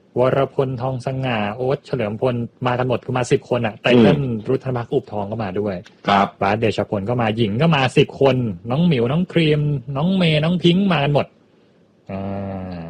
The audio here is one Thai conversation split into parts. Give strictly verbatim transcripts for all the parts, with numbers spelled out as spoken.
วรพลทองสง่าโอ๊ตเฉลิมพลมากันหมดคือมาสิบคนอ่ะไตเติ้ลรุทธภักดิ์อุบทองก็มาด้วยครับบาสเดชพลก็มาหญิงก็มาสิบคนน้องหมิวน้องครีมน้องเมย์น้องพิงค์มากันหมดอ่า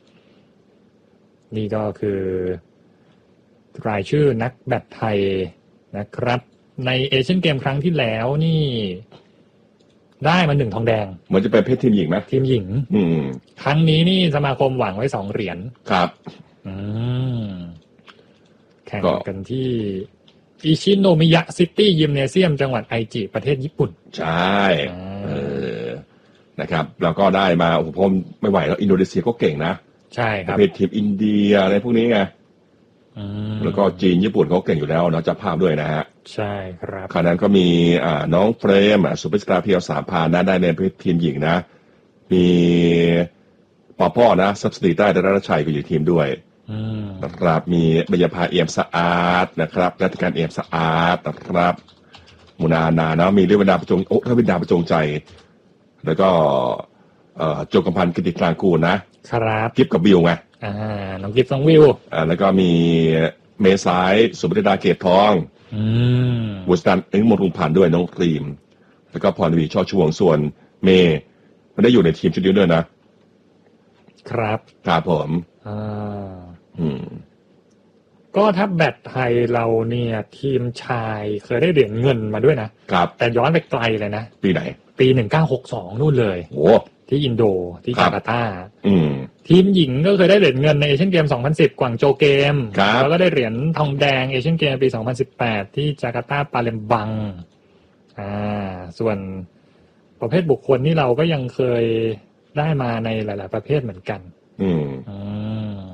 นี่ก็คือรายชื่อนักแบดไทยนะครับในเอเชียนเกมครั้งที่แล้วนี่ได้มาหนึ่งทองแดงเหมือนจะเป็นเพชรทีมหญิงไหมทีมหญิงอืมครั้งนี้นี่สมาคมหวังไว้สองเหรียญครับอืมแข่งกันที่อิชิโนมิยะซิตี้ยิมเนเซียมจังหวัดไอจิประเทศญี่ปุ่นใช่เออนะครับแล้วก็ได้มาโอ้โหผมไม่ไหวแล้วอินโดนีเซียก็เก่งนะใช่ครับประเภททีมอินเดียอะไรพวกนี้ไงแล้วก็จีนญี่ปุ่นเขาเก่งอยู่แล้วเนาะจะภาพด้วยนะฮะใช่ครับคราวนั้นก็มีอ่าน้องเฟรมอ่ะซุปเปอร์สตาร์เพียวสามพันนะได้ในประเภททีมหญิงนะมีปอพ่อนะซับสตีใต้ดาราชัยก็อยู่ทีมด้วยนะครับมีบรรยาภาเอี่ยมสะอาดนะครับนักการเอี่ยมสะอาดนะครับมุนานานะมีเรื่องบรรดาประจงโอ้ถ้าบรรดาประจงใจแล้วก็เอ่อโจกำพันธ์กิติกลางกูลนะครับกิฟกับวิวไงอ่าน้องกิฟน้องวิวอ่าแล้วก็มีเมษายสุบดิดาเกตทองอืมบุษดันเอ็งมรุงผ่านด้วยน้องครีมแล้วก็พรวีช่อช่วงส่วนเมย์มันได้อยู่ในทีมชุดนี้ด้วยนะครับครับผมอ่าอืมก็ถ้าแบดไทยเราเนี่ยทีมชายเคยได้เหรียญเงินมาด้วยนะครับแต่ย้อนไปไกลเลยนะปีไหนปีหนึ่งเก้าหกสองนู่นเลยโอ้ที่อินโดที่จาการ์ตาอืมทีมหญิงก็เคยได้เหรียญเงินในเอเชียนเกมสองพันสิบกวางโจวเกมแล้วก็ได้เหรียญทองแดงเอเชียนเกมปีสองพันสิบแปดที่จาการ์ตาปาเลมบังอ่าส่วนประเภทบุคคลนี่เราก็ยังเคยได้มาในหลายๆประเภทเหมือนกันอืมอืม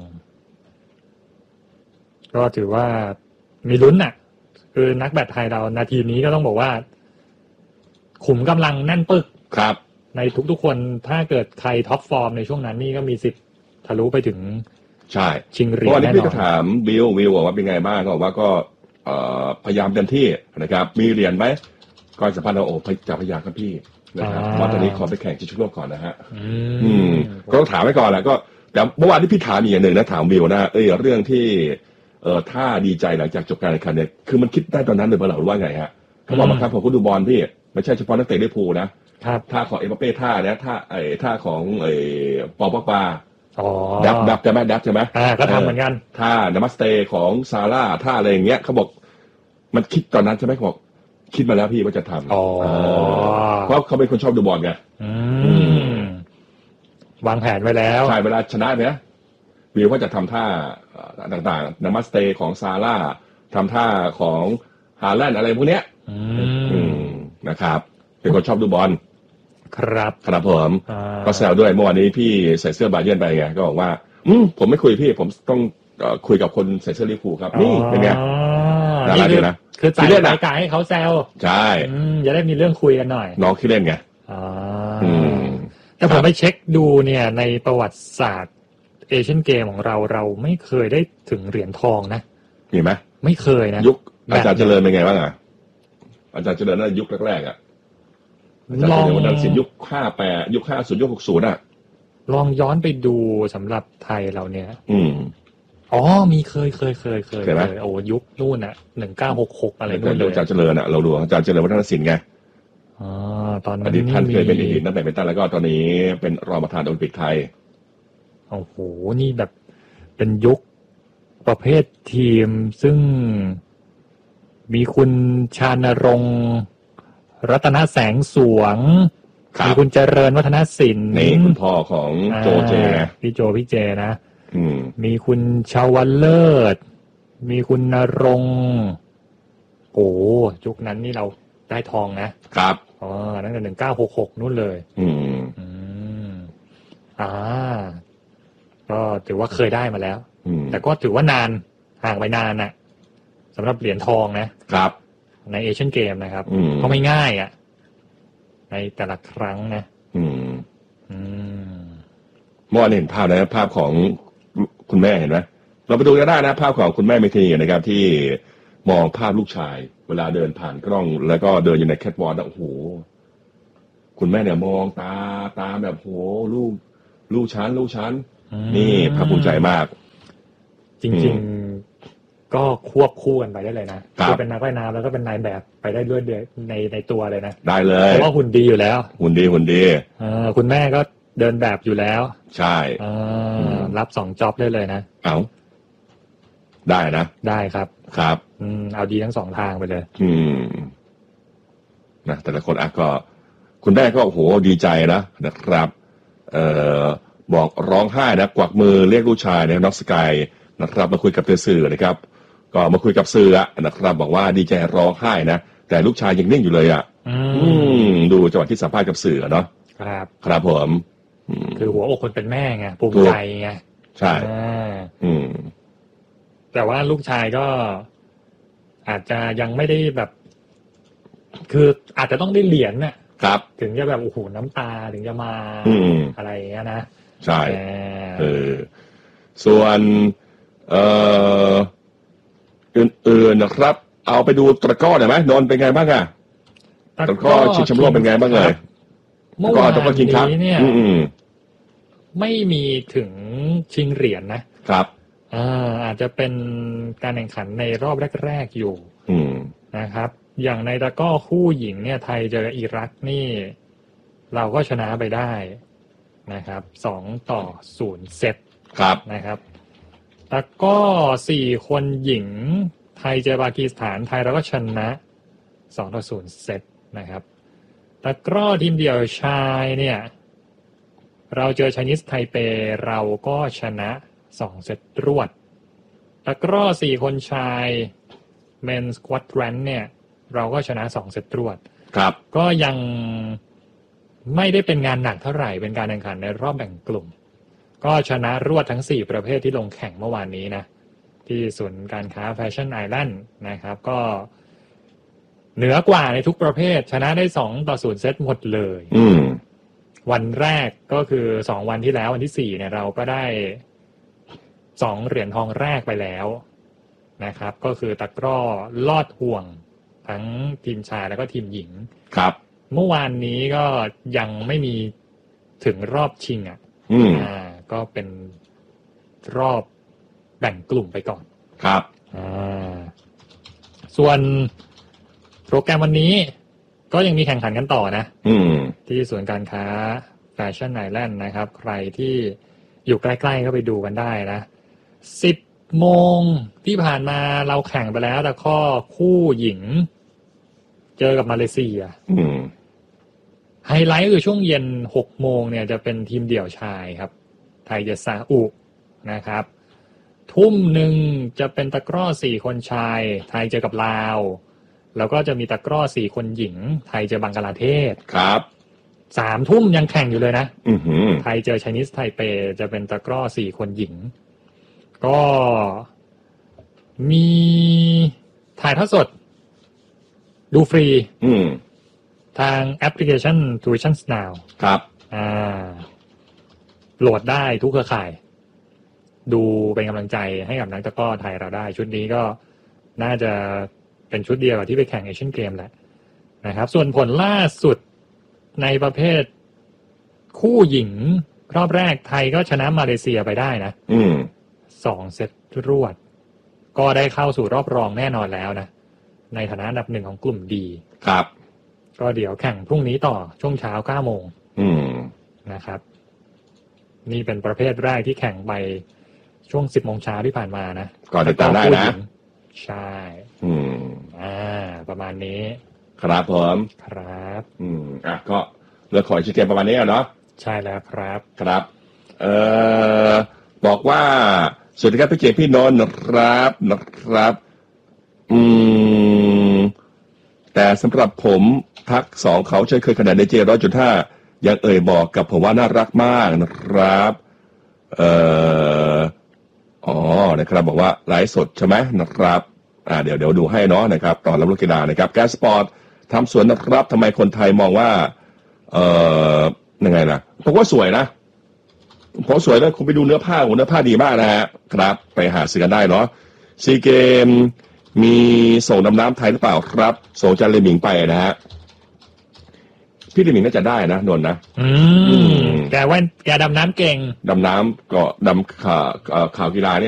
ก็ถือว่ามีลุ้นน่ะคือนักแบดไทยเรานาทีนี้ก็ต้องบอกว่าขุมกำลังแน่นปึกครับในทุกๆคนถ้าเกิดใครท็อปฟอร์มในช่วงนั้นนี่ก็มีสิทธิ์ทะลุไปถึงใช่ชิงเหรียญแน่นอนเพราะวันนี้พี่ก็ถามวิววิวบอกว่าเป็นไงบ้างก็บอกว่าก็พยายามเต็มที่นะครับมีเหรียญไหมก็สัมพันธ์เราโอ้จะพยายามครับพี่นะครับว่าตอนนี้ขอไปแข่งชิงแชมป์โลกก่อนนะฮะอืมก็ต้องถามไว้ก่อนแหละก็แต่เมื่อวานที่พี่ถามอีกอย่างหนึ่งนะถามวิวนะเออเรื่องที่เออถ้าดีใจหลังจากจบการแข่งขันเนี่ยคือมันคิดได้ตอนนั้นเลยเปล่าหรือว่าไงฮะเขาบอกมาครับผมก็ดูบอลพี่ไม่ใช่เฉพาะนักเตะลิเวอร์พูลนะครับท่าของเอ็มบัปเป้ท่าเนี่ยท่าไอ้ท่าของไอ้ปอปปาอ๋อดับดับใช่ไหมดับใช่ไหมอ่าก็ทำเหมือนกันท่านามัสเตของซาร่าท่าอะไรอย่างเงี้ยเขาบอกมันคิดตอนนั้นใช่ไหมเขาบอกคิดมาแล้วพี่ว่าจะทำอ๋อเพราะเขาเป็นคนชอบดูบอลไงอืมวางแผนไว้แล้วใช่เวลาชนะเนี่ยวิวก็จะทำท่าต่างๆนามัสเตของซาร่าทำท่าของฮาแลนด์อะไรพวกเนี้ยอืมนะครับเป็นคนชอบดูบอลครับครับผมก็แซวด้วยเมื่อวานนี้พี่ใส่เสื้อบาเยิร์นไปไงก็บอกว่าอืมผมไม่คุยพี่ผมต้องคุยกับคนใส่เสื้อลิเวอร์พูลครับนี่เป็นไงน่ารักดีนะคือใส่รายการให้เขาแซวใช่จะได้มีเรื่องคุยกันหน่อยน้องขี้เล่นไงอ๋อแต่ผมไปเช็คดูเนี่ยในประวัติศาสตร์เอเชียนเกมของเราเราไม่เคยได้ถึงเหรียญทองนะมีไหมไม่เคยนะยุคอาจารย์เจริญเป็นไงบ้างอ่ะอาจารย์เจริญน่ายุคแรกๆอ่ะอาจารย์เจริญวันนั้นสิยุคห้าแปดยุคห้าศูนย์ยุคหกศูนย์อ่ะลองย้อนไปดูสำหรับไทยเราเนี่ยอืมอ๋อมีเคยเคยเคยเคยเคยโอ้ยุคนู่นอ่ะหนึ่งเก้าหกหกอะไรนู่นเลยอาจารย์เจริญอ่ะเราดูอาจารย์เจริญวัฒนศิลป์ไงอ๋อตอนนั้นอดีตท่านเคยเป็นอดีตนักแบดมินตันแล้วก็ตอนนี้เป็นรองประธานโอลิมปิกไทยโอ้โหนี่แบบเป็นยุคประเภททีมซึ่งมีคุณชานรงค์รัตนแสงสวงมีคุณเจริญวัฒนศิลป์นี่คุณพ่อของโจเจพี่โจพี่เจนะอืมมีคุณชาวเลิศมีคุณนรงค์โอ้ยุคนั้นนี่เราได้ทองนะครับอ๋อตั้งแต่หนึ่งเก้าหกหกนู่นเลยอืมอืมอ่าก็ถือว่าเคยได้มาแล้วแต่ก็ถือว่านานห่างไปนานน่ะสำหรับเหรียญทองนะครับในเอเชียนเกมนะครับก็ไม่ง่ายอ่ะในแต่ละครั้งนะอืมอืมเมื่อวานเห็นภาพนะภาพของคุณแม่เห็นไหมเราไปดูกันได้นะภาพของคุณแม่เมธีนะครับที่มองภาพลูกชายเวลาเดินผ่านกล้องแล้วก็เดินอยู่ในแคทวอล์กโอ้โหคุณแม่เนี่ยมองตาตาแบบโหลูกลูกชั้นลูกชั้นนี่ภาคภูมิใจมากจริงๆก็ควบคู่กันไปได้เลยนะคือเป็นนักว่ายน้ำแล้วก็เป็นนายแบบไปได้ด้วยในในตัวเลยนะได้เลยเพราะว่าหุ่นดีอยู่แล้วหุ่นดีหุ่นดีอ่าคุณแม่ก็เดินแบบอยู่แล้วใช่อ่ารับสองจ็อบได้เลยนะเอาได้นะได้ครับครับอืมเอาดีทั้งสองทางไปเลยอืมนะแต่ละคนอ่ะก็คุณแม่ก็โอ้โหดีใจนะนะครับเอ่อบอกร้องไห้นะกวักมือเรียกลูกชายนะน้องสกายนะครับมาคุยกับสื่อนะครับก็มาคุยกับสื่อนะครับบอกว่าดีใจร้องไห้นะแต่ลูกชายยังนิ่งอยู่เลยอ่ะอืมดูจังหวะที่สัมภาษณ์กับสื่อเนาะครับครับผมคือหัวอกคนเป็นแม่ไงภูมิใจไงใช่อืมแต่ว่าลูกชายก็อาจจะยังไม่ได้แบบคืออาจจะต้องได้เหรียญน่ะครับถึงจะแบบโอ้โหน้ำตาถึงจะมาอะไรอย่างเงี้ยนะใช่เออส่วนเอ่ออื่นๆนะครับเอาไปดูตะกร้อหน่อยไหมนนท์เป็นไงบ้างอะตะกร้อชิงแชมป์โลกเป็นไงบ้างเลยเมื่อวานนี้เนี่ยไม่มีถึงชิงเหรียญนะครับอ่าอาจจะเป็นการแข่งขันในรอบแรกๆอยู่นะครับอย่างในตะกร้อคู่หญิงเนี่ยไทยเจออิรักนี่เราก็ชนะไปได้นะครับสองต่อศูนย์เซตครับนะครับตะกร้อสี่คนหญิงไทยเจอปากีสถานไทยเราก็ชนะสองต่อศูนย์เซตนะครับตะกร้อทีมเดี่ยวชายเนี่ยเราเจอไชนีสไทเปเราก็ชนะสองเซตรวดตะกร้อสี่คนชายเมนส์ควอดแรนท์เนี่ยเราก็ชนะสองเซตรวดครับก็ยังไม่ได้เป็นงานหนักเท่าไหร่เป็นการแข่งขันในรอบแบ่งกลุ่มก็ชนะรวดทั้งสี่ประเภทที่ลงแข่งเมื่อวานนี้นะที่ศูนย์การค้าแฟชั่นไอแลนด์นะครับก็เหนือกว่าในทุกประเภทชนะได้สองต่อศูนย์เซตหมดเลยอืมวันแรกก็คือสองวันที่แล้ววันที่สี่เนี่ยเราก็ได้สองเหรียญทองแรกไปแล้วนะครับก็คือตะกร้อลอดห่วงทั้งทีมชายแล้วก็ทีมหญิงครับเมื่อวานนี้ก็ยังไม่มีถึงรอบชิงอ่ะอืมอ่าก็เป็นรอบแบ่งกลุ่มไปก่อนครับอ่าส่วนโปรแกรมวันนี้ก็ยังมีแข่งขันกันต่อนะอืมที่ศูนย์การค้าแฟชั่นไอแลนด์นะครับใครที่อยู่ใกล้ๆก็ไปดูกันได้นะสิบโมงที่ผ่านมาเราแข่งไปแล้วแต่ข้อคู่หญิงเจอกับมาเลเซียอืมไฮไลท์คือช่วงเย็นหกโมงเนี่ยจะเป็นทีมเดี่ยวชายครับไทยเจอซาอุนะครับทุ่มหนึ่งจะเป็นตะกร้อสี่คนชายไทยเจอกับลาวแล้วก็จะมีตะกร้อสี่คนหญิงไทยเจอบังกลาเทศครับสามทุ่มยังแข่งอยู่เลยนะอือหือไทยเจอไชนีสไทเปจะเป็นตะกร้อสี่คนหญิงก็มีถ่ายทอดสดดูฟรีอืมทางแอปพลิเคชัน Tuition Now ครับอ่าโหลดได้ทุกเครือข่ายดูเป็นกำลังใจให้กับนักตะกร้อไทยเราได้ชุดนี้ก็น่าจะเป็นชุดเดียวกับที่ไปแข่งเอเชียนเกมแหละนะครับส่วนผลล่าสุดในประเภทคู่หญิงรอบแรกไทยก็ชนะมาเลเซียไปได้นะอืมสองเซตรวดก็ได้เข้าสู่รอบรองแน่นอนแล้วนะในฐานะอันดับหนึ่งของกลุ่มดีครับก็เดี๋ยวแข่งพรุ่งนี้ต่อช่วงเช้าเก้าโมงอืมนะครับนี่เป็นประเภทแรกที่แข่งไปช่วงสิบโมงเช้าที่ผ่านมานะก่อนติดตามได้นะใช่อืมอ่าประมาณนี้ครับผมครับอืมอ่ะก็เรื่องของชิเกมประมาณนี้อ่ะเนาะใช่แล้วครับครับเอ่อบอกว่าสวัสดีครับพี่เจพี่นนท์นะครับนะครับอืมแต่สำหรับผมทักสองเขาเช่นเคยขนาดในเจร้อยจุดห้ายังเอ่ยบอกกับผมว่าน่ารักมากนะครับเอ่ออ๋อนะครับบอกว่าไลฟ์สดใช่ไหมนะครับอ่าเดี๋ยวเดี๋ยวดูให้เนาะนะครับตอนรับลูกกีฬานะครับแก๊สสปอร์ตทำสวนนะครับทำไมคนไทยมองว่าเอ่อยังไงนะผมว่าสวยนะผมสวยแล้วคุณไปดูเนื้อผ้าโอ้เนื้อผ้าดีมากนะฮะครับไปหาซื้อกันได้เนาะซีเกมมีส่งดำน้ำไทยหรือเปล่าครับส่งจันเลหมิงไปนะฮะพี่เลหมิงน่าจะได้นะนนท์นะอืมแกว่าแกดำน้ำเก่งดำน้ำก็ดำข่าวข่าวกีฬาเนี่ย